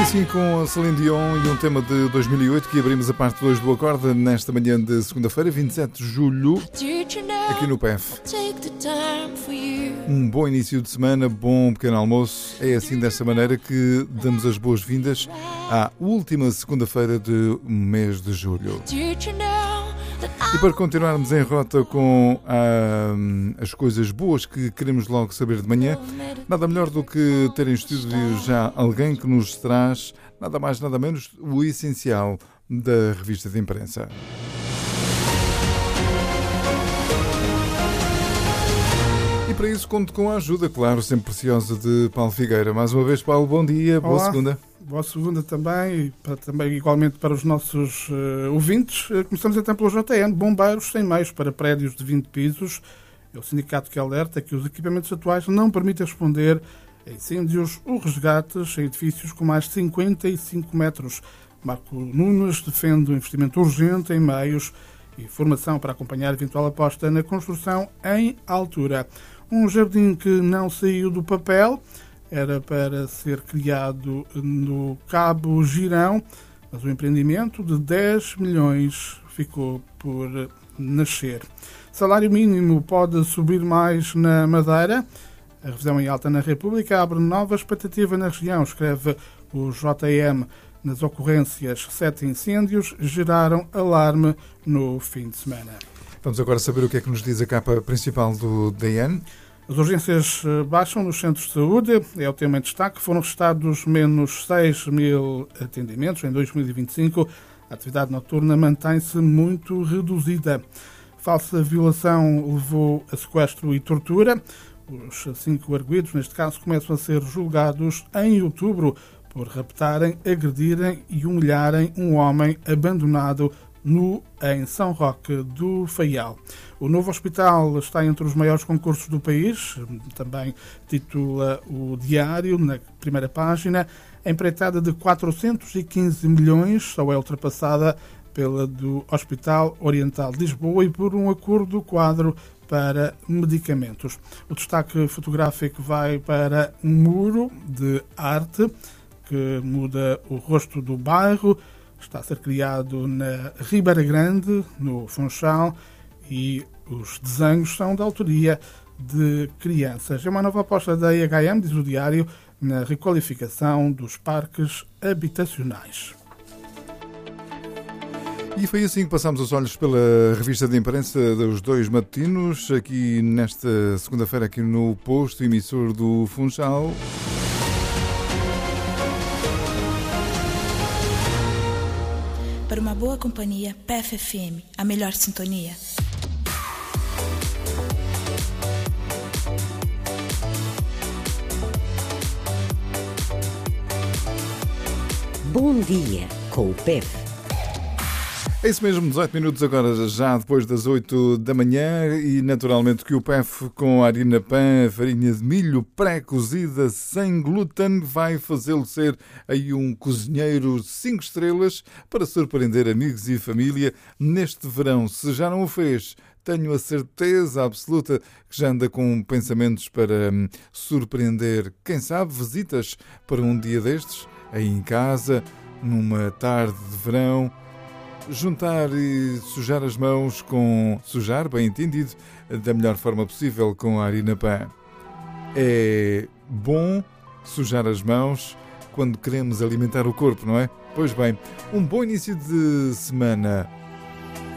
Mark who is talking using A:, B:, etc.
A: assim com a Celine Dion e um tema de 2008 que abrimos a parte 2 do Acorde nesta manhã de segunda-feira, 27 de julho, aqui no PEF. Um bom início de semana, bom pequeno almoço. É assim desta maneira que damos as boas-vindas à última segunda-feira do mês de julho. E para continuarmos em rota com as coisas boas que queremos logo saber de manhã, nada melhor do que ter em estúdio já alguém que nos traz nada mais, nada menos o essencial da revista de imprensa. E para isso conto com a ajuda, claro, sempre preciosa, de Paulo Figueira. Mais uma vez, Paulo, bom dia, boa segunda.
B: Boa segunda também, e também igualmente para os nossos ouvintes. Começamos então pelo JN, bombeiros sem meios para prédios de 20 pisos. É o sindicato que alerta que os equipamentos atuais não permitem responder a incêndios ou resgates em edifícios com mais de 55 metros. Marco Nunes defende um investimento urgente em meios e formação para acompanhar a eventual aposta na construção em altura. Um jardim que não saiu do papel. Era para ser criado no Cabo Girão, mas o empreendimento de 10 milhões ficou por nascer. Salário mínimo pode subir mais na Madeira. A revisão em alta na República abre nova expectativa na região, escreve o JM. Nas ocorrências, 7 incêndios geraram alarme no fim de semana.
A: Vamos agora saber o que é que nos diz a capa principal do DN.
B: As urgências baixam nos centros de saúde, é o tema em destaque. Foram registados menos 6 mil atendimentos em 2025. A atividade noturna mantém-se muito reduzida. Falsa violação levou a sequestro e tortura. Os 5 arguidos, neste caso, começam a ser julgados em outubro por raptarem, agredirem e humilharem um homem abandonado em São Roque do Faial. O novo hospital está entre os maiores concursos do país, também titula o Diário, na primeira página. A empreitada de 415 milhões só é ultrapassada pela do Hospital Oriental de Lisboa e por um acordo quadro para medicamentos. O destaque fotográfico vai para um muro de arte que muda o rosto do bairro. Está a ser criado na Ribeira Grande, no Funchal, e os desenhos são da autoria de crianças. É uma nova aposta da IHM, diz o Diário, na requalificação dos parques habitacionais.
A: E foi assim que passámos os olhos pela revista de imprensa dos 2 matutinos, aqui nesta segunda-feira, aqui no posto emissor do Funchal.
C: Para uma boa companhia, PEF FM, a melhor sintonia.
D: Bom dia com o PEF.
A: É isso mesmo, 18 minutos agora, já depois das 8 da manhã, e naturalmente que o PEF com a harina pan, farinha de milho pré-cozida sem glúten, vai fazê-lo ser aí um cozinheiro 5 estrelas para surpreender amigos e família neste verão. Se já não o fez, tenho a certeza absoluta que já anda com pensamentos para surpreender, quem sabe, visitas para um dia destes, aí em casa, numa tarde de verão. Juntar e sujar as mãos sujar, bem entendido, da melhor forma possível com a harina pan. É bom sujar as mãos quando queremos alimentar o corpo, não é? Pois bem, um bom início de semana